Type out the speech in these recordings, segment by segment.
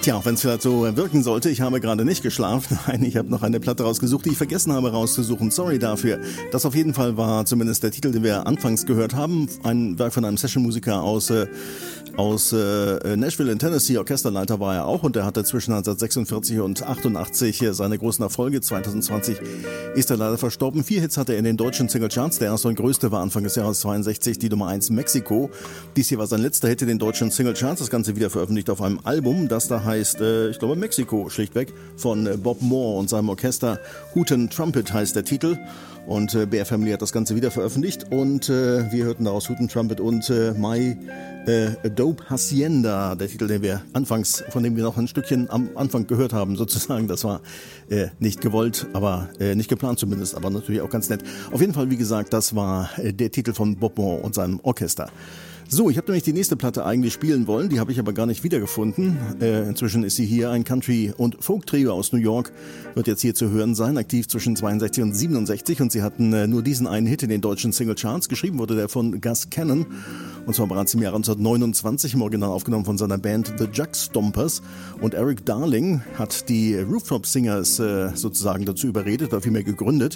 Tja, auch wenn es vielleicht so wirken sollte, ich habe gerade nicht geschlafen. Nein, ich habe noch eine Platte rausgesucht, die ich vergessen habe rauszusuchen. Sorry dafür. Das auf jeden Fall war zumindest der Titel, den wir anfangs gehört haben. Ein Werk von einem Session-Musiker aus Nashville in Tennessee. Orchesterleiter war er auch und er hatte zwischen 1946 und 88 seine großen Erfolge. 2020 ist er leider verstorben. 4 Hits hatte er in den deutschen Singlecharts. Der erste und größte war Anfang des Jahres 62 die Nummer 1 Mexiko. Dies hier war sein letzter Hit in den deutschen Singlecharts. Das Ganze wieder veröffentlicht auf einem Album, das da heißt, ich glaube Mexiko schlichtweg, von Bob Moore und seinem Orchester. Hooten Trumpet heißt der Titel. Und Bear Family hat das Ganze wieder veröffentlicht und wir hörten daraus Hooten Trumpet und My Dope Hacienda, der Titel, den wir anfangs, von dem wir noch ein Stückchen am Anfang gehört haben, sozusagen. Das war nicht gewollt, aber nicht geplant zumindest, aber natürlich auch ganz nett. Auf jeden Fall, wie gesagt, das war der Titel von Bob Moore und seinem Orchester. So, ich habe nämlich die nächste Platte eigentlich spielen wollen, die habe ich aber gar nicht wiedergefunden. Inzwischen ist sie hier, ein Country- und Folk-Trio aus New York, wird jetzt hier zu hören sein, aktiv zwischen 62 und 67 und sie hatten nur diesen einen Hit in den deutschen Singlecharts. Geschrieben wurde der von Gus Cannon und zwar bereits im Jahr 1929, im Original aufgenommen von seiner Band The Jug Stompers und Eric Darling hat die Rooftop Singers sozusagen dazu überredet, oder vielmehr gegründet,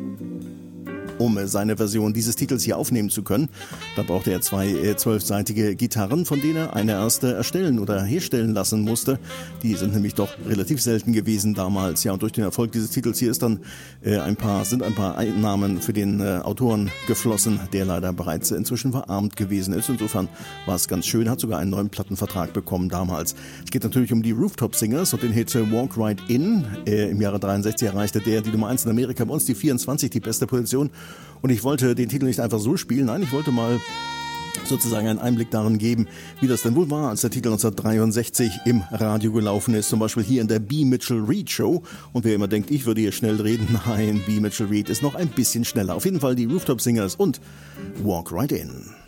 um seine Version dieses Titels hier aufnehmen zu können. Da brauchte er 2 12-seitige Gitarren, von denen er eine erste erstellen oder herstellen lassen musste. Die sind nämlich doch relativ selten gewesen damals. Ja, und durch den Erfolg dieses Titels hier ist dann ein paar Einnahmen für den Autoren geflossen, der leider bereits inzwischen verarmt gewesen ist. Insofern war es ganz schön, hat sogar einen neuen Plattenvertrag bekommen damals. Es geht natürlich um die Rooftop Singers und den Hit Walk Right In. Im Jahre 63 erreichte der die Nummer 1 in Amerika, bei uns die 24, die beste Position. Und ich wollte den Titel nicht einfach so spielen, nein, ich wollte mal sozusagen einen Einblick darin geben, wie das denn wohl war, als der Titel 1963 im Radio gelaufen ist, zum Beispiel hier in der B. Mitchell Reed Show. Und wer immer denkt, ich würde hier schnell reden, nein, B. Mitchell Reed ist noch ein bisschen schneller. Auf jeden Fall die Rooftop Singers und Walk Right In.